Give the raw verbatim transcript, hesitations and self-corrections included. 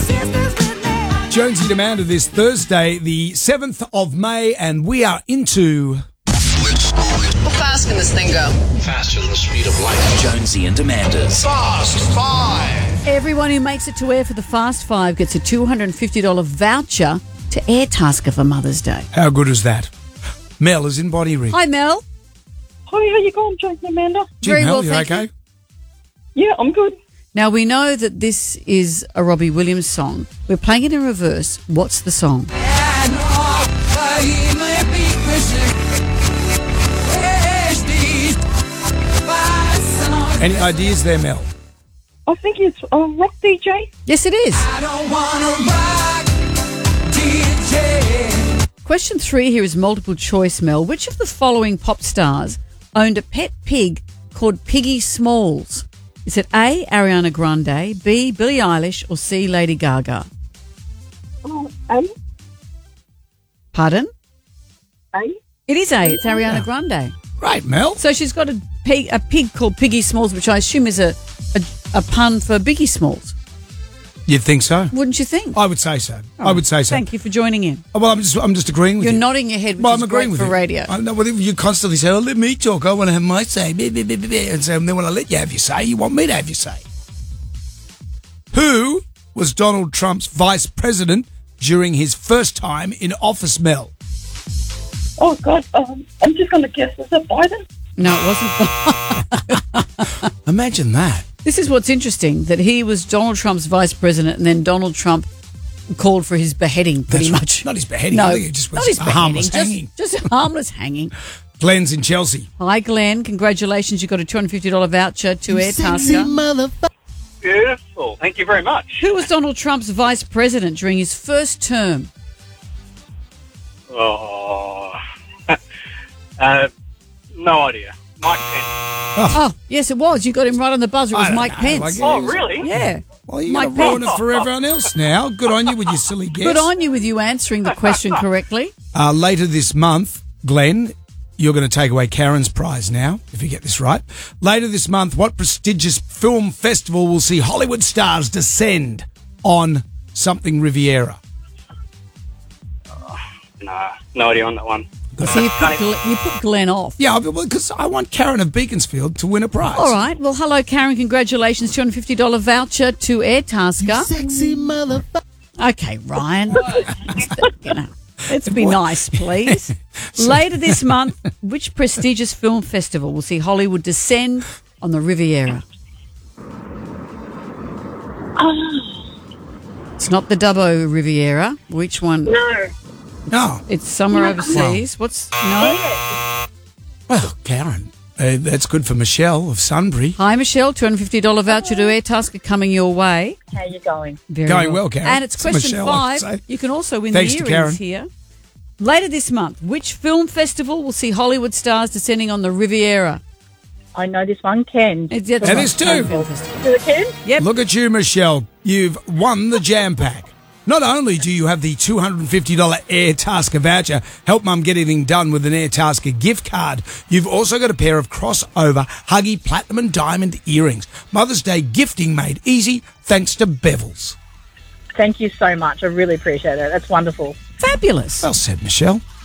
Jonesy Demander this Thursday, the seventh of May, and we are into... How fast can this thing go? Faster than the speed of light. Jonesy and Demanders. Fast Five. Everyone who makes it to air for the Fast Five gets a two hundred fifty dollars voucher to Airtasker for Mother's Day. How good is that? Mel is in Body Ring. Hi, Mel. Hi, how you going, Jonesy and Amanda? Jim, Very Mel, well, you thank okay? you. Yeah, I'm good. Now, we know that this is a Robbie Williams song. We're playing it in reverse. What's the song? Any ideas there, Mel? I think it's a rock D J. Yes, it is. Question three here is multiple choice, Mel. Which of the following pop stars owned a pet pig called Piggy Smalls? Is it A, Ariana Grande, B, Billie Eilish, or C, Lady Gaga? Oh, A? Pardon? A? It is A. It's Ariana Grande. Right, Mel. So she's got a pig, a pig called Piggy Smalls, which I assume is a, a, a pun for Biggie Smalls. You'd think so? Wouldn't you think? I would say so. I would say so. Thank you for joining in. Oh, well, I'm just, I'm just agreeing with You're you. nodding your head, which Well, is I'm agreeing great with for you. radio. I know, well, you constantly say, oh, let me talk. I want to have my say. Blah, blah, blah, blah, blah. And so then when I let you have your say, you want me to have your say. Who was Donald Trump's vice president during his first time in office, Mel? Oh, God. Um, I'm just going to guess. Is it Biden? No, it wasn't. Imagine that. This is what's interesting, that he was Donald Trump's vice president and then Donald Trump called for his beheading, pretty That's right. much. Not his beheading. No, I think it just was not his a beheading, harmless just, hanging. just a harmless hanging. Glenn's in Chelsea. Hi, Glenn. Congratulations. You got a two hundred fifty dollars voucher to Airtasker. Beautiful. Thank you very much. Who was Donald Trump's vice president during his first term? Oh, uh, no idea. Mike Pence. Oh, yes, it was. You got him right on the buzzer. It I was don't Mike know, Pence. like- Oh, really? Yeah. Well, you're Mike going to ruin Pence. it for everyone else now. Good on you with your silly guess. Good on you with you answering the question correctly. Uh, later this month, Glenn, you're going to take away Karen's prize now, if you get this right. Later this month, what prestigious film festival will see Hollywood stars descend on something Riviera? Nah, no idea on that one. So you put, Glenn, you put Glenn off. Yeah, because I want Karen of Beaconsfield to win a prize. All right. Well, hello, Karen. Congratulations. two hundred fifty dollars voucher to Airtasker. Sexy motherfucker. Okay, Ryan. You know, let's be nice, please. Later this month, which prestigious film festival will see Hollywood descend on the Riviera? It's not the Dubbo Riviera. Which one? No. No. It's somewhere overseas. What's no? Well, Karen, uh, that's good for Michelle of Sunbury. Hi, Michelle. two hundred fifty dollars voucher to Airtasker coming your way. How you going? Very Going well, Karen. And it's It's question Michelle, I five. should say. You can also win Thanks the to Karen. earrings here. Later this month, which film festival will see Hollywood stars descending on the Riviera? I know this one, Ken. It's, that's That right, is too. Cannes Film Festival. Is it Ken? Yep. Look at you, Michelle. You've won the Jam Pack. Not only do you have the two hundred fifty dollars Airtasker voucher, help Mum get everything done with an Airtasker gift card, you've also got a pair of crossover Huggy Platinum and Diamond earrings. Mother's Day gifting made easy thanks to Bevels. Thank you so much. I really appreciate it. That's wonderful. Fabulous. Well said, Michelle.